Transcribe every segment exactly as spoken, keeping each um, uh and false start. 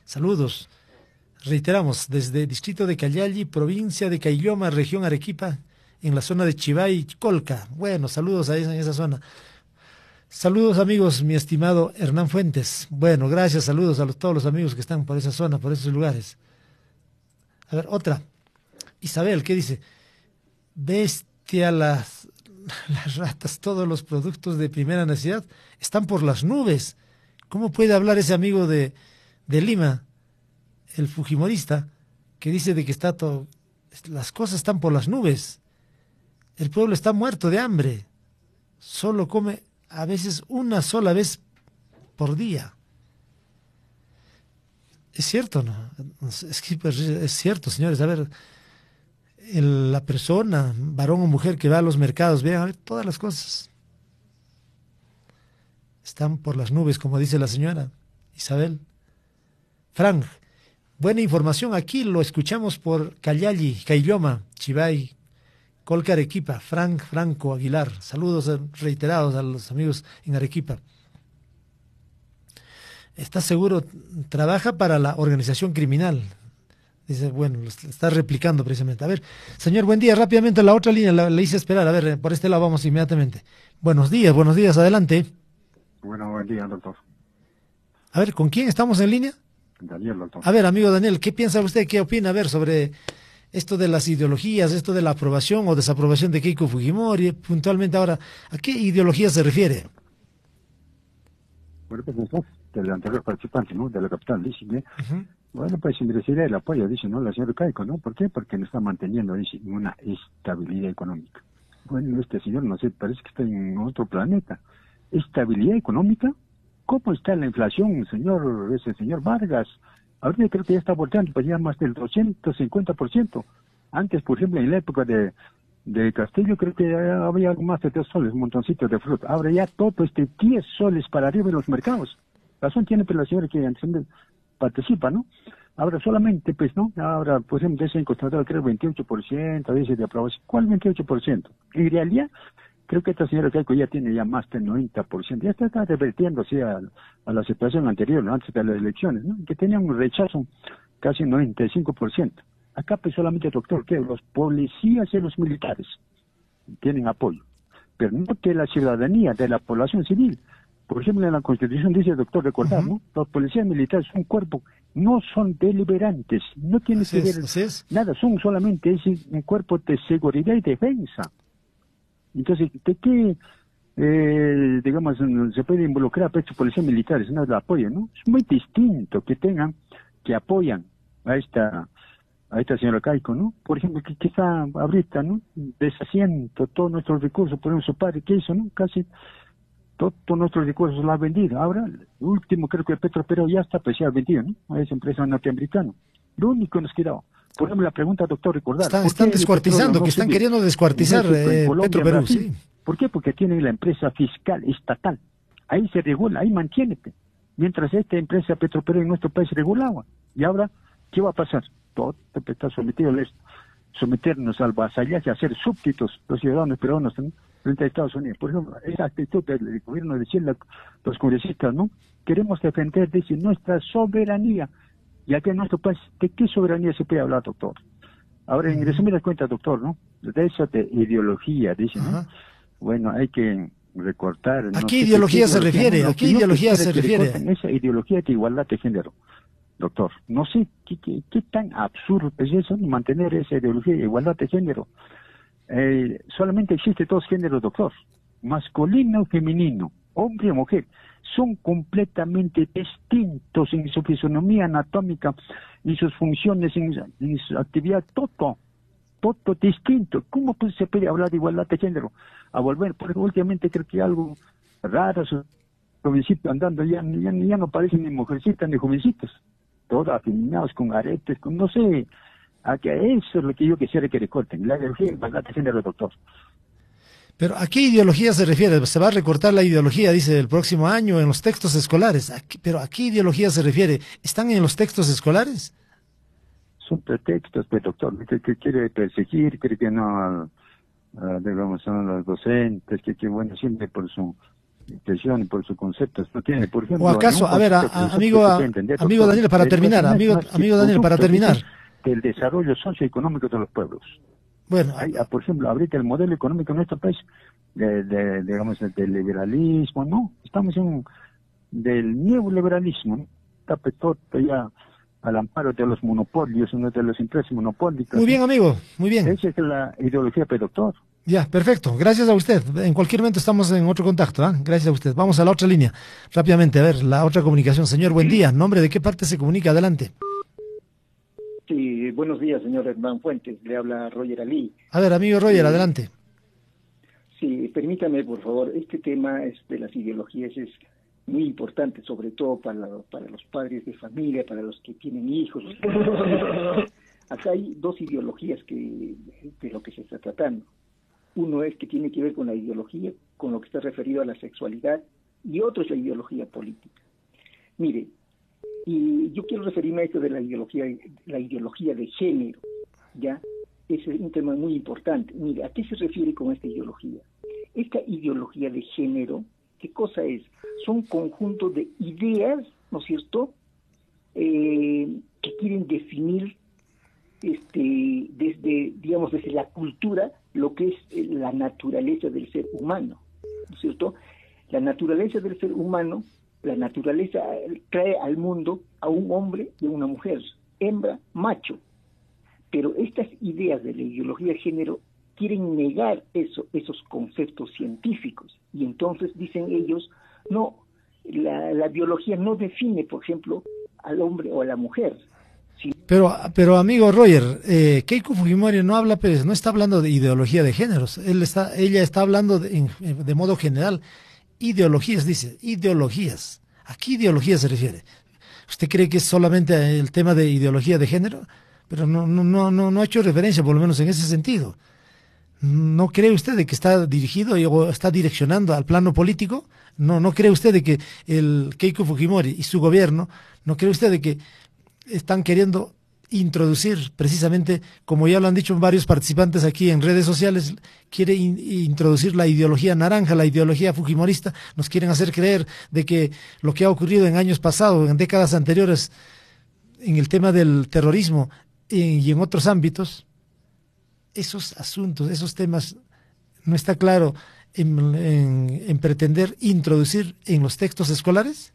Saludos. Reiteramos, desde Distrito de Callali, provincia de Caylloma, región Arequipa, en la zona de Chivay, Colca. Bueno, saludos a esa, en esa zona. Saludos amigos, mi estimado Hernán Fuentes. Bueno, gracias, saludos a los, todos los amigos que están por esa zona, por esos lugares. A ver, otra. Isabel, ¿qué dice? Bestia, las, las ratas, todos los productos de primera necesidad están por las nubes. ¿Cómo puede hablar ese amigo de, de Lima, el fujimorista, que dice de que está todo, las cosas están por las nubes? El pueblo está muerto de hambre. Solo come a veces una sola vez por día. Es cierto, ¿no? Es, que, pues, es cierto, señores. A ver, el, la persona, varón o mujer que va a los mercados, vean, a ver, todas las cosas están por las nubes, como dice la señora Isabel. Frank, buena información. Aquí lo escuchamos por Callali, Caylloma, Chivay, Colca, Arequipa. Frank Franco Aguilar. Saludos reiterados a los amigos en Arequipa. ¿Estás seguro? Trabaja para la organización criminal. Dice, bueno, lo está replicando precisamente. A ver, señor, buen día. Rápidamente la otra línea la, la hice esperar. A ver, por este lado vamos inmediatamente. Buenos días, buenos días, adelante. Bueno, buen día, doctor. A ver, ¿con quién estamos en línea? Daniel, doctor. A ver, amigo Daniel, ¿qué piensa usted? ¿Qué opina? A ver, sobre esto de las ideologías, esto de la aprobación o desaprobación de Keiko Fujimori, puntualmente ahora, ¿a qué ideología se refiere? Bueno, pues nosotros, del anterior participante, ¿no? De la capital, dice, ¿eh? Uh-huh. Bueno, pues merecería el apoyo, dice, ¿no? La señora Keiko, ¿no? ¿Por qué? Porque nos está manteniendo, dice, una estabilidad económica. Bueno, este señor, no sé, parece que está en otro planeta. ¿Estabilidad económica? ¿Cómo está la inflación, señor, ese señor Vargas? Ahorita creo que ya está volteando para ya más del doscientos cincuenta por ciento. Antes, por ejemplo, en la época de, de Castillo, creo que había algo más de tres soles, un montoncito de fruta. Ahora ya todo este diez soles para arriba en los mercados. Razón tiene pues la señora que participa, ¿no? Ahora solamente, pues, ¿no? Ahora, por ejemplo, se ha encontrado, creo, veintiocho por ciento, dice de aprobación. ¿Cuál veintiocho por ciento? En realidad, creo que esta señora Keiko ya tiene ya más del noventa por ciento. Ya está, está revertiéndose a, a la situación anterior, ¿no? Antes de las elecciones, ¿no? Que tenían un rechazo casi noventa y cinco por ciento. Acá pues solamente, doctor, que los policías y los militares tienen apoyo, pero no que la ciudadanía, de la población civil. Por ejemplo, en la Constitución dice, doctor, recordar, ¿no? Los policías militares son un cuerpo, no son deliberantes, no tienen Así que es, ver así es. nada, son solamente es un cuerpo de seguridad y defensa. Entonces, ¿de qué, eh, digamos, se puede involucrar a pechos policías militares? No el apoyo, ¿no? Es muy distinto que tengan, que apoyan a esta a esta señora Keiko, ¿no? Por ejemplo, que, que está ahorita, ¿no? Deshaciendo todos nuestros recursos, por ejemplo, su padre, ¿qué hizo, no? Casi todos nuestros recursos lo ha vendido. Ahora, el último, creo que el Petroperú ya está, pues ya vendido, ¿no? A esa empresa norteamericana. Lo único que nos quedaba. Por ejemplo, la pregunta, doctor, recordar. Están, están descuartizando, no que están queriendo descuartizar eh, Petroperú, sí. ¿Por qué? Porque tienen la empresa fiscal estatal. Ahí se regula, ahí mantiene. Mientras esta empresa Petroperú en nuestro país regulaba. Y ahora, ¿qué va a pasar? Todo está sometido a esto. Someternos al vasallaje, a ser súbditos los ciudadanos peruanos, ¿no? Frente a Estados Unidos. Por ejemplo, esa actitud del gobierno de decirle a los congresistas, ¿no? Queremos defender, dice, nuestra soberanía. Y aquí en nuestro país, ¿de qué soberanía se puede hablar, doctor? Ahora, en resumidas cuentas, doctor, ¿no? De eso de ideología, dice, ¿no? Ajá. Bueno, hay que recortar. ¿A no qué sé ideología se refiere? ¿no? ¿A qué ideología se refiere? Esa ideología de igualdad de género, doctor. No sé qué, qué, qué tan absurdo es eso, mantener esa ideología de igualdad de género. Eh, solamente existe dos géneros, doctor. Masculino, femenino, hombre o mujer. Son completamente distintos en su fisonomía anatómica, en sus funciones, en, en su actividad, todo, todo distinto. ¿Cómo pues, se puede hablar de igualdad de género? A volver, porque últimamente creo que algo raro, sus jovencitos andando, ya, ya, ya no parecen ni mujercitas ni jovencitos, todos afeminados, con aretes, con no sé, a que eso es lo que yo quisiera que recorten, la ideología de igualdad de género, doctor. Pero ¿a qué ideología se refiere? ¿Se va a recortar la ideología, dice, el próximo año en los textos escolares? ¿A qué, ¿Pero a qué ideología se refiere? ¿Están en los textos escolares? Son pretextos, pues, doctor, que, que quiere perseguir, cree que no, uh, digamos, son los docentes, que, que bueno, siempre por su presione por sus conceptos, no tiene, por ejemplo... O acaso, a ver, a, a, amigo, a, amigo Daniel, para terminar, amigo, amigo Daniel, para terminar. Del desarrollo socioeconómico de los pueblos. Bueno, hay, por ejemplo, ahorita el modelo económico en nuestro país, de, de, digamos, del liberalismo, ¿no? Estamos en del neoliberalismo, ¿no? Está todo ya al amparo de los monopolios, uno de los empresas monopólicas. Muy bien, amigo, muy bien. Esa es la ideología del doctor. Ya, perfecto. Gracias a usted. En cualquier momento estamos en otro contacto. ¿eh? Gracias a usted. Vamos a la otra línea. Rápidamente, a ver, la otra comunicación. Señor, buen día. ¿Nombre de qué parte se comunica? Adelante. Sí, buenos días, señor Hernán Fuentes. Le habla Roger Ali. A ver, amigo Roger, sí. Adelante. Sí, permítame, por favor. Este tema es de las ideologías es muy importante, sobre todo para, para los padres de familia, para los que tienen hijos. Acá hay dos ideologías que de lo que se está tratando. Uno es que tiene que ver con la ideología, con lo que está referido a la sexualidad, y otro es la ideología política. Mire, y yo quiero referirme a esto de la ideología, la ideología de género, ¿ya? Ese es un tema muy importante. Mire, ¿a qué se refiere con esta ideología? Esta ideología de género, ¿qué cosa es? Son conjuntos de ideas, ¿no es cierto?, eh, que quieren definir este, desde, digamos, desde la cultura, lo que es la naturaleza del ser humano, ¿no es cierto? La naturaleza del ser humano, la naturaleza trae al mundo a un hombre y a una mujer, hembra, macho, pero estas ideas de la ideología de género quieren negar eso, esos conceptos científicos, y entonces dicen ellos, no, la, la biología no define, por ejemplo, al hombre o a la mujer. Pero, pero amigo Roger, eh, Keiko Fujimori no habla, pues, no está hablando de ideología de géneros. Él está, ella está hablando de, en, de modo general, ideologías, dice, ideologías. ¿A qué ideología se refiere? ¿Usted cree que es solamente el tema de ideología de género? Pero no, no, no, no, no ha hecho referencia, por lo menos en ese sentido. ¿No cree usted de que está dirigido o está direccionando al plano político? ¿No, no cree usted de que el Keiko Fujimori y su gobierno, no cree usted de que están queriendo introducir precisamente, como ya lo han dicho varios participantes aquí en redes sociales, quiere in, introducir la ideología naranja, la ideología fujimorista? Nos quieren hacer creer de que lo que ha ocurrido en años pasados, en décadas anteriores, en el tema del terrorismo y en otros ámbitos, esos asuntos, esos temas, no está claro en, en, en pretender introducir en los textos escolares.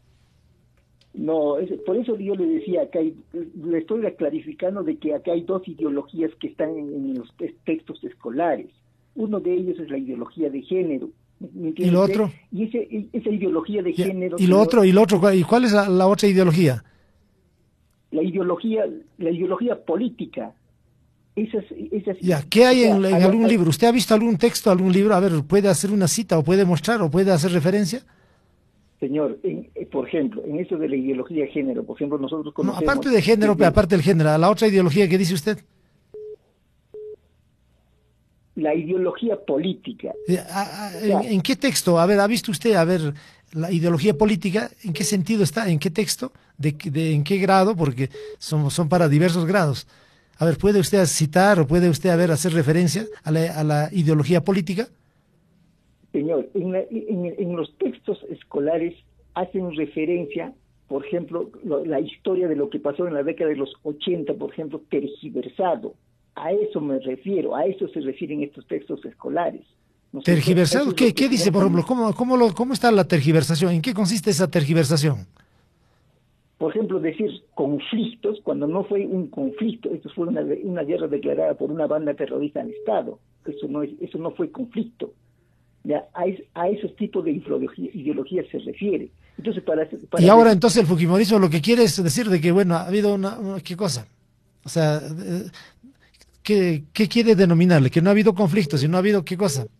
No, es, por eso yo le decía, acá hay, le estoy clarificando de que acá hay dos ideologías que están en, en los te textos escolares. Uno de ellos es la ideología de género. ¿Y lo otro? Y ese, esa ideología de ya, género... ¿Y lo otro? ¿Y lo otro? ¿Y cuál es la, la otra ideología? La ideología, la ideología política. Esas, esas, ya, ¿qué hay en, en algún hay, libro? ¿Usted ha visto algún texto, algún libro? A ver, ¿puede hacer una cita o puede mostrar o puede hacer referencia? Señor, en, por ejemplo, en eso de la ideología de género, por ejemplo, nosotros conocemos... No, aparte de género, desde, aparte del género, ¿la otra ideología que dice usted? La ideología política. ¿En, ¿En qué texto? A ver, ¿ha visto usted, a ver, la ideología política, en qué sentido está, en qué texto, de, de en qué grado? Porque son, son para diversos grados. A ver, ¿puede usted citar o puede usted, a ver, hacer referencia a la, a la ideología política? Señor, en, la, en, en los textos escolares hacen referencia, por ejemplo, lo, la historia de lo que pasó en la década de los ochenta, por ejemplo, tergiversado. A eso me refiero, a eso se refieren estos textos escolares. ¿No? ¿Tergiversado? ¿Qué, ¿qué dice, por ejemplo? ¿Cómo, cómo, lo, ¿Cómo está la tergiversación? ¿En qué consiste esa tergiversación? Por ejemplo, decir conflictos, cuando no fue un conflicto, esto fue una, una guerra declarada por una banda terrorista al Estado. Eso no, es, eso no fue conflicto. Ya, a, es, a esos tipos de ideología, ideología se refiere. Entonces, para, para y ahora decir, entonces el fujimorismo lo que quiere es decir de que, bueno, ha habido una, una ¿qué cosa? O sea, ¿qué, ¿qué quiere denominarle? Que no ha habido conflicto, sino ha habido ¿qué cosa?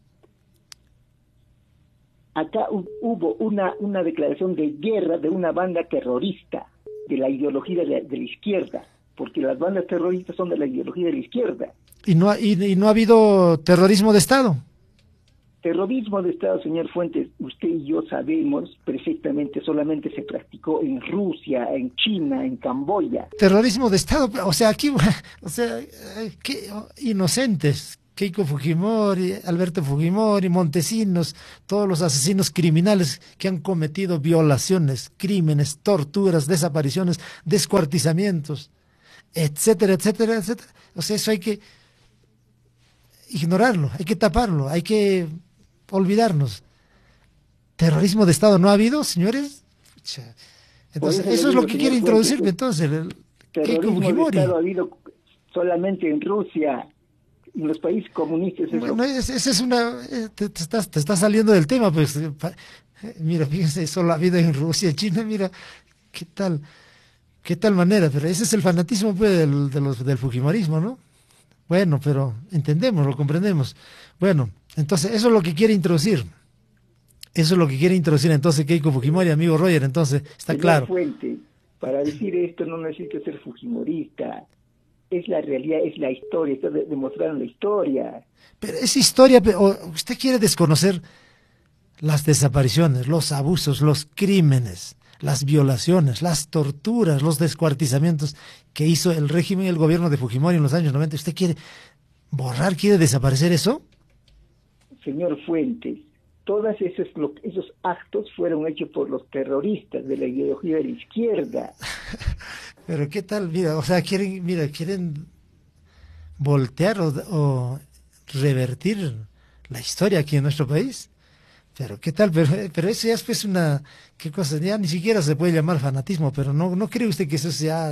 Acá hubo una, una declaración de guerra de una banda terrorista, de la ideología de la, de la izquierda, porque las bandas terroristas son de la ideología de la izquierda. ¿Y no ha, y, y no ha habido terrorismo de Estado? Terrorismo de Estado, señor Fuentes, usted y yo sabemos perfectamente, solamente se practicó en Rusia, en China, en Camboya. Terrorismo de Estado, o sea, aquí, o sea, qué inocentes, Keiko Fujimori, Alberto Fujimori, Montesinos, todos los asesinos criminales que han cometido violaciones, crímenes, torturas, desapariciones, descuartizamientos, etcétera, etcétera, etcétera. O sea, eso hay que ignorarlo, hay que taparlo, hay que olvidarnos. ¿Terrorismo de Estado no ha habido, señores? Entonces, eso, eso es lo que quiere introducirme, entonces, el Keiko Fujimori. De Estado ha habido solamente en Rusia, en los países comunistas. Eso. Bueno, esa es, es una... Te, te, estás, te estás saliendo del tema, pues. Mira, fíjense, solo ha habido en Rusia, en China, mira, qué tal, qué tal manera, pero ese es el fanatismo, pues, del, de los, del Fujimorismo, ¿no? Bueno, pero entendemos, lo comprendemos. Bueno, entonces, eso es lo que quiere introducir. Eso es lo que quiere introducir entonces Keiko Fujimori, amigo Roger, entonces, está Señor claro. Fuente, para decir esto no necesita ser fujimorista. Es la realidad, es la historia, está de, demostrando la historia. Pero es historia, pero usted quiere desconocer las desapariciones, los abusos, los crímenes, las violaciones, las torturas, los descuartizamientos que hizo el régimen y el gobierno de Fujimori en los años noventa. ¿Usted quiere borrar, quiere desaparecer eso? Señor Fuentes, todos esos, esos actos fueron hechos por los terroristas de la ideología de la izquierda. Pero qué tal, mira, o sea, quieren, mira, quieren voltear o, o revertir la historia aquí en nuestro país. Pero qué tal, pero, pero eso ya es pues una, qué cosa, ya ni siquiera se puede llamar fanatismo, pero no, no cree usted que eso sea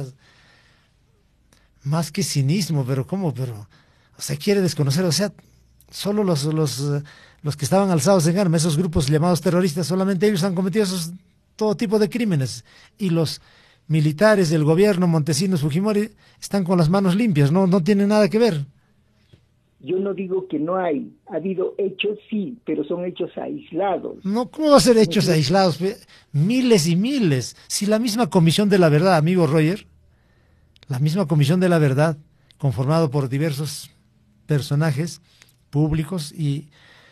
más que cinismo, pero cómo, pero, o sea, quiere desconocer, o sea, solo los, los, los que estaban alzados en armas, esos grupos llamados terroristas, solamente ellos han cometido esos, todo tipo de crímenes, y los militares del gobierno, Montesinos, Fujimori, están con las manos limpias, no, no tienen nada que ver. Yo no digo que no hay, ha habido hechos sí, pero son hechos aislados. No, ¿cómo va a ser hechos aislados? Miles y miles. Si la misma Comisión de la Verdad, amigo Roger, la misma Comisión de la Verdad, conformado por diversos personajes públicos y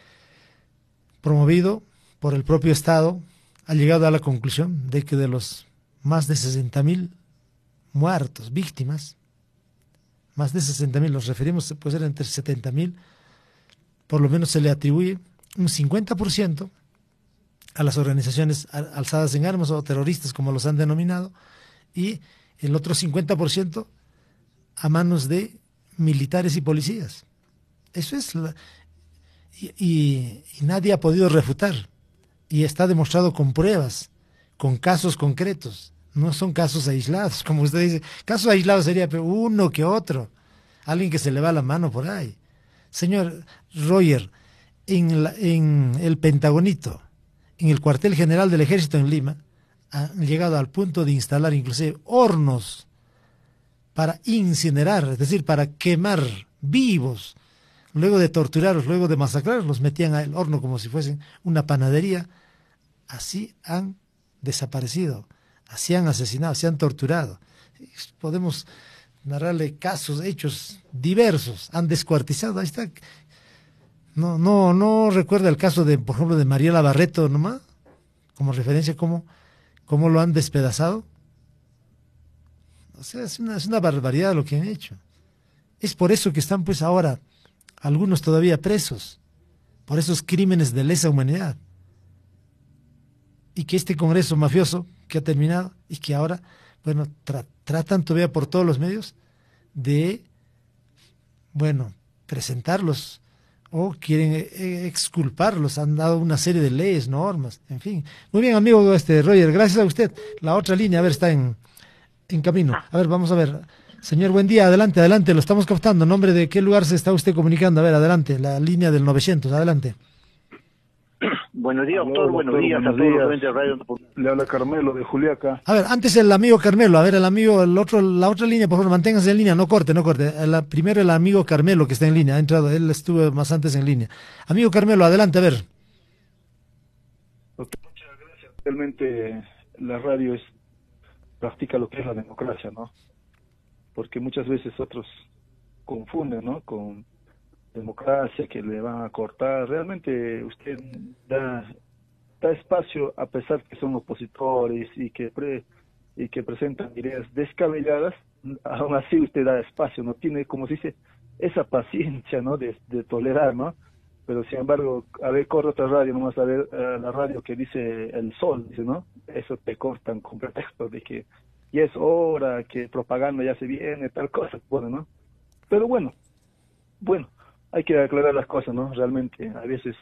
promovido por el propio Estado, ha llegado a la conclusión de que de los más de sesenta mil muertos, víctimas, más de sesenta mil, nos referimos, puede ser entre setenta mil, por lo menos se le atribuye un cincuenta por ciento a las organizaciones alzadas en armas o terroristas, como los han denominado, y el otro cincuenta por ciento a manos de militares y policías. Eso es, la, y, y, y nadie ha podido refutar, y está demostrado con pruebas, con casos concretos. No son casos aislados, como usted dice. Casos aislados sería pero uno que otro. Alguien que se le va la mano por ahí. Señor Roger, en, la, en el Pentagonito, en el cuartel general del Ejército en Lima, han llegado al punto de instalar inclusive hornos para incinerar, es decir, para quemar vivos. Luego de torturarlos, luego de masacrarlos, los metían al horno como si fuesen una panadería. Así han desaparecido. Así han asesinado, así han torturado. Podemos narrarle casos, hechos diversos. Han descuartizado, ahí está. No, no, no recuerda el caso de, por ejemplo, de Mariela Barreto nomás, como referencia, cómo, cómo lo han despedazado. O sea, es una, es una barbaridad lo que han hecho. Es por eso que están pues ahora algunos todavía presos, por esos crímenes de lesa humanidad. Y que este Congreso mafioso que ha terminado y que ahora, bueno, tra tratan todavía por todos los medios de, bueno, presentarlos o quieren eh, exculparlos, han dado una serie de leyes, normas, en fin. Muy bien, amigo este Roger, gracias a usted. La otra línea, a ver, está en, en camino. A ver, vamos a ver. Señor, buen día, adelante, adelante, lo estamos captando. ¿En nombre de qué lugar se está usted comunicando? A ver, adelante, la línea del novecientos, adelante. Buenos días, doctor. Aló, Buenos doctor, días buenos a todos días. los oyentes de Radio. Le habla Carmelo de Juliaca. A ver, antes el amigo Carmelo, a ver, el amigo, el otro, la otra línea, por favor, manténgase en línea, no corte, no corte. El, primero el amigo Carmelo que está en línea, ha entrado, él estuvo más antes en línea. Amigo Carmelo, adelante, a ver. Doctor, muchas gracias. Realmente la radio es practica lo que es la democracia, ¿no? Porque muchas veces otros confunden, ¿no? Con democracia, que le van a cortar. Realmente usted da, da espacio, a pesar que son opositores y que pre, y que presentan ideas descabelladas, aún así usted da espacio, no tiene, como se dice, esa paciencia, ¿no? De, de tolerar, ¿no? Pero sin embargo, a ver, corre otra radio, nomás a ver uh, la radio que dice el sol, dice, ¿no? Eso te cortan con pretexto de que ya es hora, que propaganda ya se viene, tal cosa, bueno, ¿no? Pero bueno, bueno, hay que aclarar las cosas, ¿no? Realmente, a veces,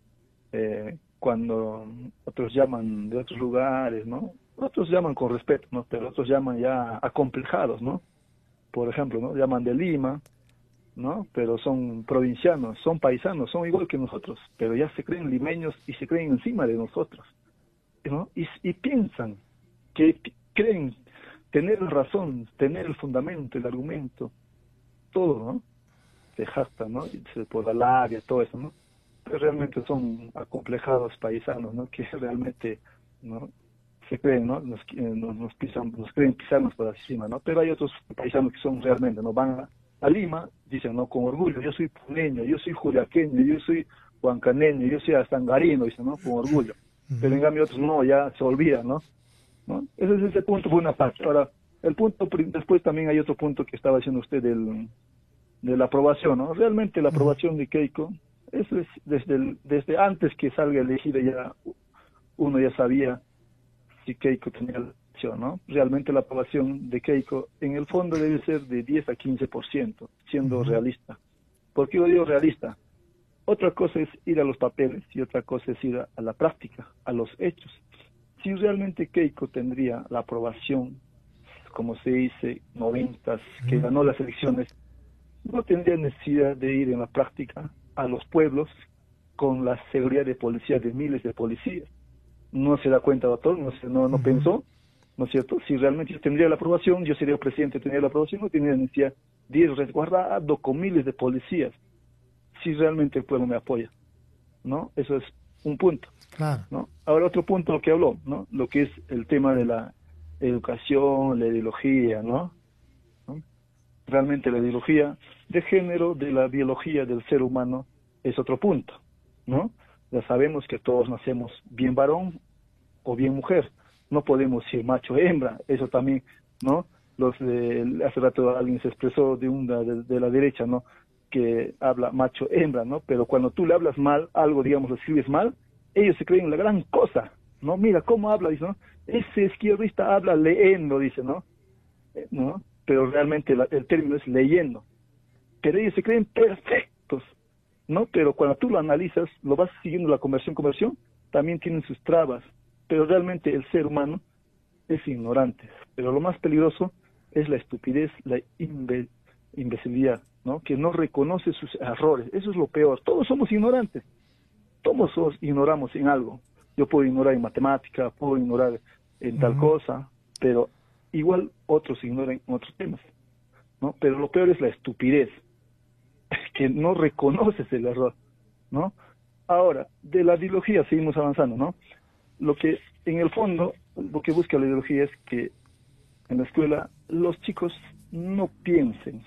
eh, cuando otros llaman de otros lugares, ¿no? Otros llaman con respeto, ¿no? Pero otros llaman ya acomplejados, ¿no? Por ejemplo, ¿no? Llaman de Lima, ¿no? Pero son provincianos, son paisanos, son igual que nosotros, pero ya se creen limeños y se creen encima de nosotros, ¿no? Y, y piensan que creen tener la razón, tener el fundamento, el argumento, todo, ¿no? Se jactan, ¿no? Por la labia, todo eso, ¿no? Pero realmente son acomplejados paisanos, ¿no? Que realmente, ¿no? Se creen, ¿no? Nos, nos, nos, pisan, nos creen pisarnos por encima, ¿no? Pero hay otros paisanos que son realmente, ¿no? Van a, a Lima, dicen, ¿no? Con orgullo, yo soy puneño, yo soy juliaqueño, yo soy huancaneño, yo soy astangarino, dicen, ¿no? Con orgullo. Pero en cambio otros no, ya se olvidan, ¿no? ¿No? Ese es ese punto por una parte. Ahora, el punto, después también hay otro punto que estaba diciendo usted del, de la aprobación, ¿no? Realmente la aprobación de Keiko, eso es desde, el, desde antes que salga elegida ya, uno ya sabía si Keiko tenía la elección, ¿no? Realmente la aprobación de Keiko en el fondo debe ser de diez a quince por ciento, siendo uh-huh. realista. ¿Por qué yo digo realista? Otra cosa es ir a los papeles y otra cosa es ir a, a la práctica, a los hechos. Si realmente Keiko tendría la aprobación, como se dice, noventas, que ganó las elecciones, no tendría necesidad de ir en la práctica a los pueblos con la seguridad de policía de miles de policías. No se da cuenta, doctor, no, se, no, no uh-huh. pensó, ¿no es cierto? Si realmente yo tendría la aprobación, yo sería el presidente, tendría la aprobación, no tendría necesidad de ir resguardado con miles de policías, si realmente el pueblo me apoya, ¿no? Eso es un punto, claro. ¿no? Ahora otro punto lo que habló, ¿no? Lo que es el tema de la educación, la ideología, ¿no? ¿no? Realmente la ideología de género, de la biología del ser humano, es otro punto, ¿no? Ya sabemos que todos nacemos bien varón o bien mujer, no podemos ser macho hembra, eso también, ¿no? Los de, hace rato alguien se expresó de una de, de la derecha, ¿no? Que habla macho hembra, ¿no? Pero cuando tú le hablas mal, algo, digamos, lo escribes mal, ellos se creen la gran cosa, ¿no? Mira cómo habla, dice, ¿no? Ese izquierdista habla leyendo, dice, ¿no? Eh, ¿no? Pero realmente la, el término es leyendo. Pero ellos se creen perfectos, ¿no? Pero cuando tú lo analizas, lo vas siguiendo la conversión, conversión, también tienen sus trabas. Pero realmente el ser humano es ignorante. Pero lo más peligroso es la estupidez, la imbe, imbecilidad, ¿no? Que no reconoce sus errores. Eso es lo peor. Todos somos ignorantes. Todos ignoramos en algo. Yo puedo ignorar en matemática, puedo ignorar en tal uh-huh. cosa, pero igual otros ignoran en otros temas, ¿no? Pero lo peor es la estupidez, que no reconoces el error, ¿no? Ahora, de la ideología seguimos avanzando, ¿no? Lo que, en el fondo, lo que busca la ideología es que en la escuela los chicos no piensen,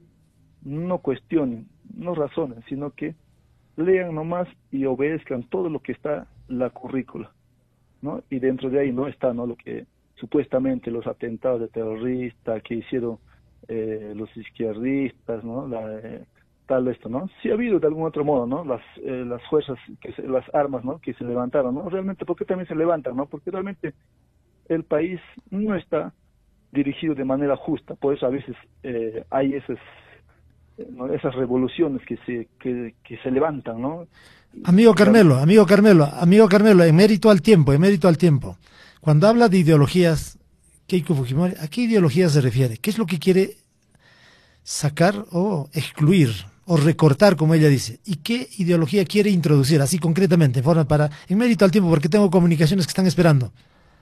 no cuestionen, no razonen, sino que lean nomás y obedezcan todo lo que está la currícula, ¿no? Y dentro de ahí no está, ¿no? Lo que supuestamente los atentados de terroristas que hicieron eh, los izquierdistas, ¿no? La, eh, tal esto, ¿no? Sí ha habido de algún otro modo, ¿no? Las eh, las fuerzas, que se, las armas, ¿no? Que se levantaron, ¿no? Realmente, ¿por qué también se levantan, no? Porque realmente el país no está dirigido de manera justa, por eso a veces eh, hay esas ¿no? esas revoluciones que se que, que se levantan, ¿no? Amigo Carmelo, amigo Carmelo, amigo Carmelo, en mérito al tiempo, en mérito al tiempo. Cuando habla de ideologías, Keiko Fujimori, ¿a qué ideología se refiere? ¿Qué es lo que quiere sacar o excluir o recortar, como ella dice? ¿Y qué ideología quiere introducir, así concretamente, en forma para, en mérito al tiempo, porque tengo comunicaciones que están esperando?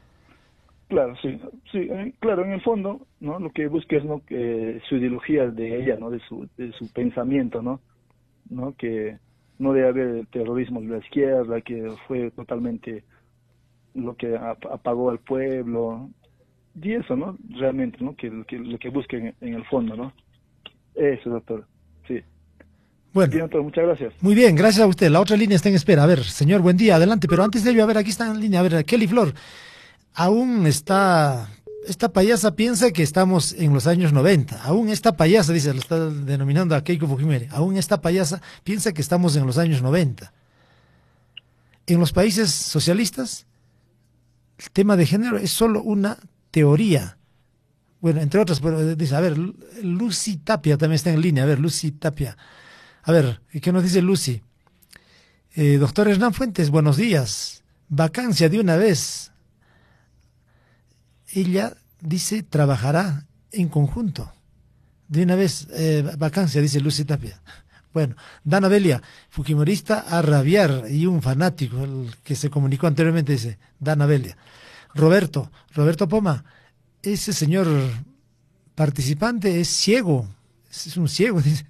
Claro, sí, sí, eh, claro, en el fondo, ¿no? Lo que busca es, ¿no? Que su ideología de ella, ¿no? De su, de su pensamiento, ¿no? ¿no? Que no debe haber terrorismo de la izquierda, que fue totalmente lo que apagó al pueblo, y eso, ¿no? Realmente, ¿no? Que, que lo que busca en, en el fondo, ¿no? Eso, doctor, sí. Bueno, bien, doctor, muchas gracias. Muy bien, gracias a usted. La otra línea está en espera. A ver, señor, buen día, adelante. Pero antes de ello, a ver, aquí está en línea, a ver, Kelly Flor. Aún está esta payasa piensa que estamos en los años noventa. Aún esta payasa, dice, lo está denominando a Keiko Fujimori, aún esta payasa piensa que estamos en los años noventa. En los países socialistas, el tema de género es solo una teoría. Bueno, entre otras, pero dice, a ver, Lucy Tapia también está en línea. A ver, Lucy Tapia. A ver, ¿qué nos dice Lucy? Eh, doctor Hernán Fuentes, buenos días. Vacancia de una vez. Ella dice, trabajará en conjunto. De una vez, eh, vacancia, dice Lucy Tapia. Bueno, Dana Belia, fujimorista a rabiar y un fanático, el que se comunicó anteriormente, dice Dana Belia. Roberto, Roberto Poma, ese señor participante es ciego, es un ciego, dice.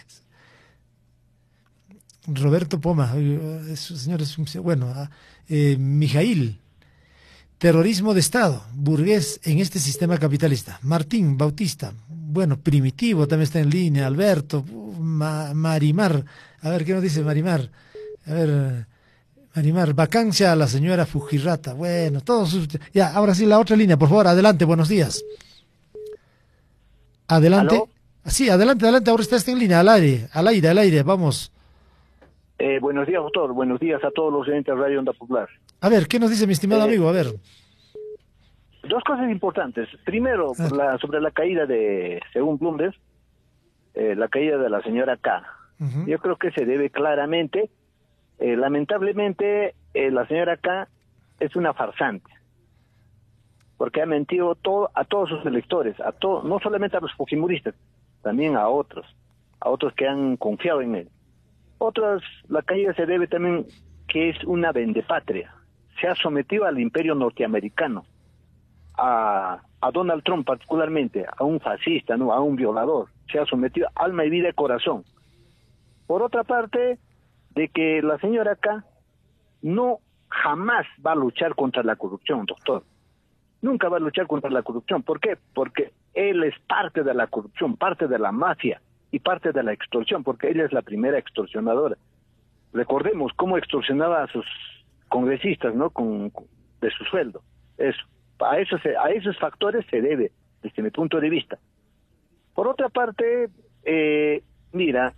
Roberto Poma, ese señor es un ciego. Bueno, eh, Mijail, terrorismo de Estado, burgués en este sistema capitalista. Martín Bautista, bueno, Primitivo también está en línea. Alberto, Ma, Marimar, a ver qué nos dice Marimar. A ver, Marimar, vacancia a la señora Fujirata. Bueno, todos. Ya, ahora sí, la otra línea, por favor, adelante, buenos días. Adelante. ¿Aló? Sí, adelante, adelante, ahora está en línea, al aire, al aire, al aire, vamos. Eh, buenos días, doctor. Buenos días a todos los oyentes de Radio Onda Popular. A ver, ¿qué nos dice mi estimado eh, amigo? A ver. Dos cosas importantes. Primero, Ah. la, sobre la caída de, según Bloomberg, eh, la caída de la señora K. Uh-huh. Yo creo que se debe claramente, eh, lamentablemente, eh, la señora K es una farsante, porque ha mentido todo, a todos sus electores, a todo, no solamente a los fujimoristas, también a otros, a otros que han confiado en él. Otras, la caída se debe también que es una vendepatria, se ha sometido al imperio norteamericano, a, a Donald Trump particularmente, a un fascista, no, a un violador, se ha sometido alma y vida y corazón. Por otra parte, de que la señora K no jamás va a luchar contra la corrupción, doctor. Nunca va a luchar contra la corrupción. ¿Por qué? Porque él es parte de la corrupción, parte de la mafia y parte de la extorsión, porque ella es la primera extorsionadora. Recordemos cómo extorsionaba a sus congresistas, ¿no? Con, con de su sueldo. Eso. A, eso se, a esos factores se debe, desde mi punto de vista. Por otra parte, eh, mira,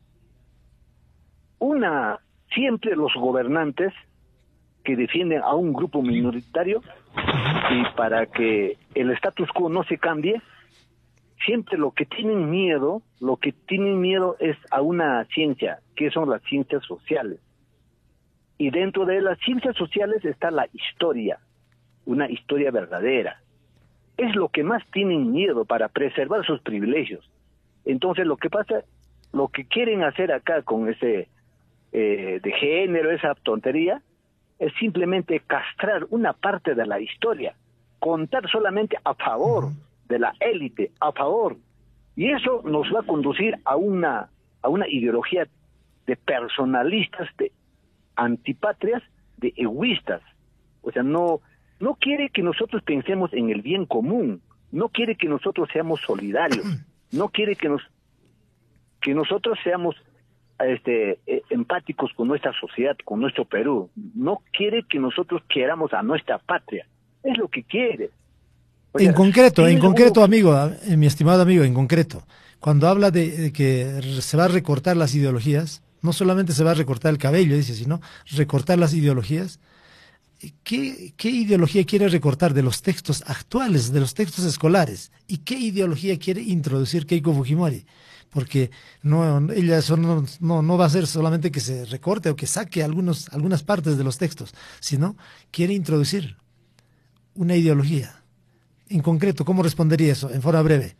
una siempre los gobernantes que defienden a un grupo minoritario y para que el status quo no se cambie, siempre lo que tienen miedo, lo que tienen miedo es a una ciencia, que son las ciencias sociales. Y dentro de las ciencias sociales está la historia, una historia verdadera. Es lo que más tienen miedo para preservar sus privilegios. Entonces lo que pasa, lo que quieren hacer acá con ese eh, de género, esa tontería, es simplemente castrar una parte de la historia, contar solamente a favor de la élite, a favor. Y eso nos va a conducir a una, a una ideología de personalistas, de antipatrias, de egoístas. O sea, no, no quiere que nosotros pensemos en el bien común, no quiere que nosotros seamos solidarios, no quiere que nos que nosotros seamos este eh, empáticos con nuestra sociedad, con nuestro Perú. No quiere que nosotros queramos a nuestra patria. Es lo que quiere. O sea, en concreto, en uno... concreto, amigo, eh, mi estimado amigo, en concreto, cuando habla de, de que se va a recortar las ideologías, no solamente se va a recortar el cabello, dice, sino recortar las ideologías. ¿Qué, ¿Qué ideología quiere recortar de los textos actuales, de los textos escolares? ¿Y qué ideología quiere introducir Keiko Fujimori? Porque no, ella eso no, no, no va a ser solamente que se recorte o que saque algunos, algunas partes de los textos, sino quiere introducir una ideología. En concreto, ¿cómo respondería eso, en forma breve?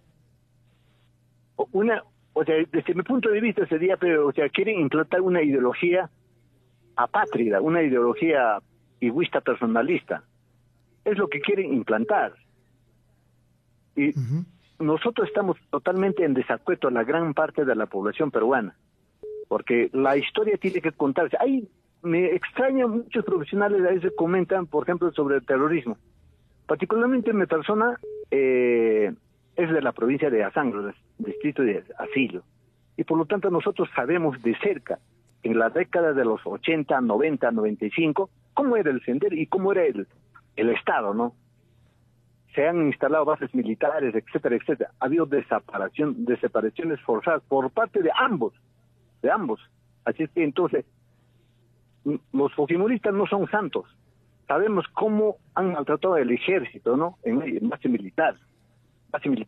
Una, o sea, desde mi punto de vista sería, pero, o sea, quieren implantar una ideología apátrida, una ideología egoísta personalista. Es lo que quieren implantar. Y uh-huh. nosotros estamos totalmente en desacuerdo a la gran parte de la población peruana, porque la historia tiene que contarse. Hay, me extraña, muchos profesionales a veces comentan, por ejemplo, sobre el terrorismo. Particularmente mi persona eh, es de la provincia de Azangro, del distrito de Asilo, y por lo tanto nosotros sabemos de cerca, en la década de los ochenta, noventa, noventa y cinco, cómo era el sendero y cómo era el, el Estado, ¿no? se han instalado bases militares, etcétera, etcétera. Ha habido desaparición, desapariciones forzadas por parte de ambos, de ambos. Así es que entonces, los fujimoristas no son santos. Sabemos cómo han maltratado al ejército, ¿no? En, en base militar, base militar.